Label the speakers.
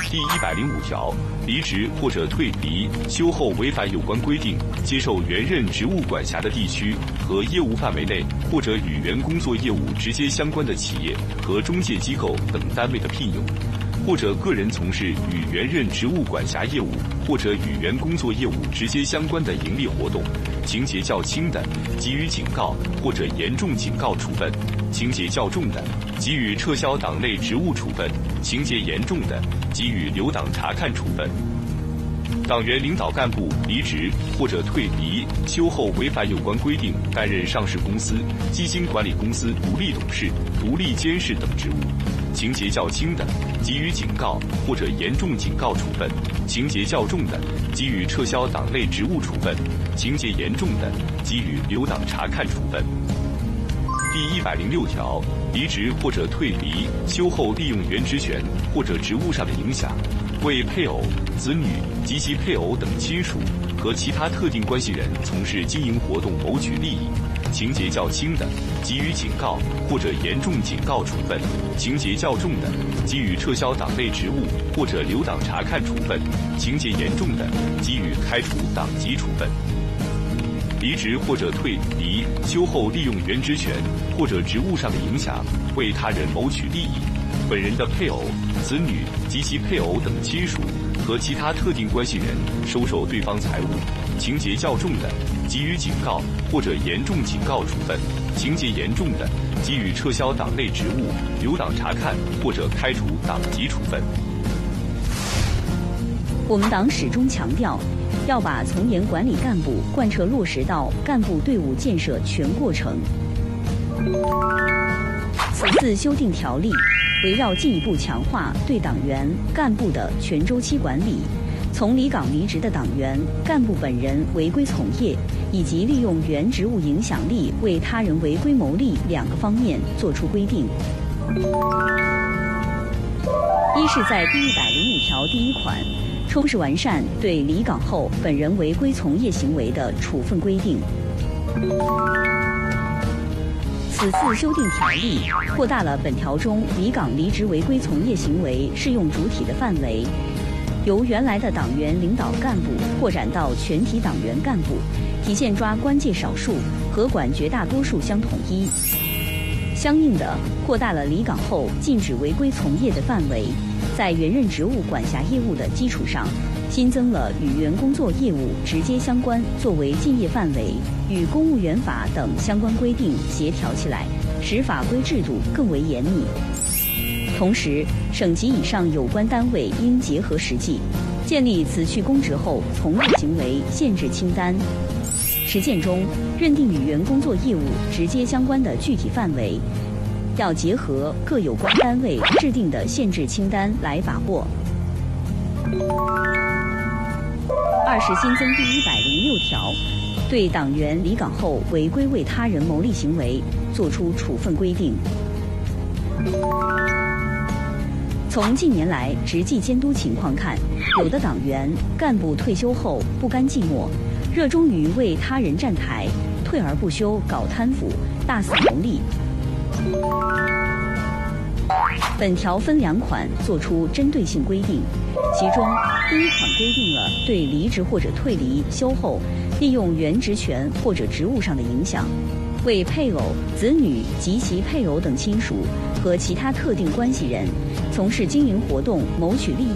Speaker 1: 第105条，离职或者退离休后违反有关规定，接受原任职务管辖的地区和业务范围内或者与原工作业务直接相关的企业和中介机构等单位的聘用，或者个人从事与原任职务管辖业务或者与原工作业务直接相关的营利活动，情节较轻的，给予警告或者严重警告处分；情节较重的，给予撤销党内职务处分；情节严重的，给予留党察看处分。党员领导干部离职或者退离休后违反有关规定，担任上市公司、基金管理公司独立董事、独立监事等职务，情节较轻的，给予警告或者严重警告处分；情节较重的，给予撤销党内职务处分；情节严重的，给予留党察看处分。第106条，离职或者退离休后利用原职权或者职务上的影响，为配偶、子女及其配偶等亲属和其他特定关系人从事经营活动谋取利益，情节较轻的，给予警告或者严重警告处分；情节较重的，给予撤销党内职务或者留党察看处分；情节严重的，给予开除党籍处分。离职或者退离休后利用原职权或者职务上的影响，为他人谋取利益，本人的配偶、子女及其配偶等亲属和其他特定关系人收受对方财物，情节较重的，给予警告或者严重警告处分；情节严重的，给予撤销党内职务、留党察看或者开除党籍处分。
Speaker 2: 我们党始终强调，要把从严管理干部贯彻落实到干部队伍建设全过程。此次修订条例，围绕进一步强化对党员干部的全周期管理，从离岗离职的党员干部本人违规从业，以及利用原职务影响力为他人违规牟利两个方面作出规定。一是在第105条第1款，充实完善对离岗后本人违规从业行为的处分规定。此次修订条例扩大了本条中离岗离职违规从业行为适用主体的范围，由原来的党员领导干部扩展到全体党员干部，体现抓关键少数和管绝大多数相统一。相应的，扩大了离岗后禁止违规从业的范围，在原任职务管辖业务的基础上，新增了与原工作业务直接相关作为禁业范围，与公务员法等相关规定协调起来，使法规制度更为严密。同时，省级以上有关单位应结合实际，建立辞去公职后从业行为限制清单。实践中，认定与原工作业务直接相关的具体范围，要结合各有关单位制定的限制清单来把握。二是新增第106条，对党员离岗后违规为他人牟利行为作出处分规定。从近年来实际监督情况看，有的党员干部退休后不甘寂寞，热衷于为他人站台，退而不休搞贪腐，大肆牟利。本条分2款作出针对性规定，其中第1款规定了对离职或者退离休后利用原职权或者职务上的影响，为配偶、子女及其配偶等亲属和其他特定关系人从事经营活动谋取利益